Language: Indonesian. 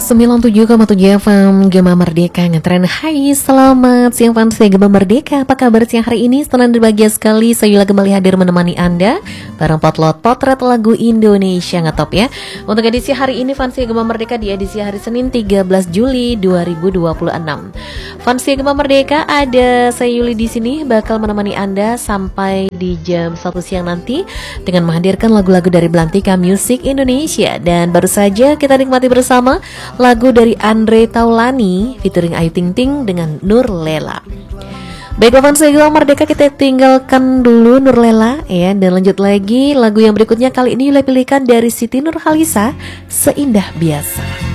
97,7 FM Gema Merdeka ngetren. Hai, selamat siang fans Gema Merdeka. Apa kabar siang hari ini? Setelah berbahagia sekali, saya Yula kembali hadir menemani Anda bareng potlot potret lagu Indonesia ngetop ya. Untuk edisi hari ini fans Gema Merdeka di edisi hari Senin 13 Juli 2026. Fans Gema Merdeka, ada saya Yuli di sini bakal menemani Anda sampai di jam 1 siang nanti dengan menghadirkan lagu-lagu dari Belantika Music Indonesia. Dan baru saja kita nikmati bersama lagu dari Andre Taulani featuring Ayu Ting Ting dengan Nurlela. Baiklah fans Gema Merdeka, kita tinggalkan dulu Nurlela ya, dan lanjut lagi lagu yang berikutnya. Kali ini Yula pilihkan dari Siti Nurhaliza, Seindah Biasa.